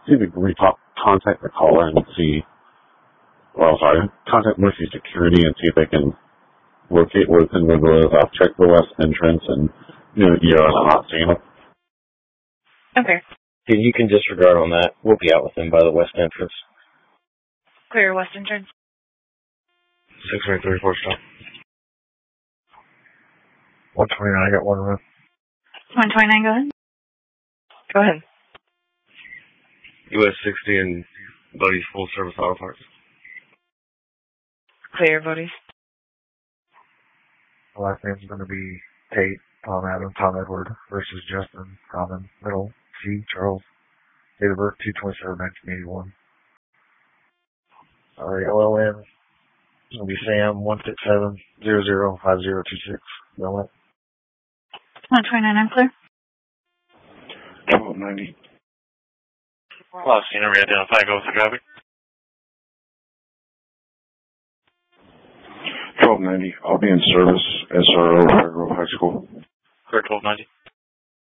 see if we can contact the caller and see, contact Murphy Security and see if they can locate where it's in River. I'll check the west entrance and, I'm not seeing them. Okay. You can disregard on that. We'll be out with them by the west entrance. Clear west entrance. 634 stop. 129, I got one run. 129, go ahead. Go ahead. US 60 and Buddy's full service auto parts. Clear, Buddy's. The last name's going to be Tate, Tom Adam, Tom Edward versus Justin, Common, Middle, C, Charles. Date of birth, 2/27/1981. Alright, OLN. It's going to be Sam, 167005026. Well, 129, I'm clear. 1290. Last seen her re-identify, go with the traffic. 1290. I'll be in service as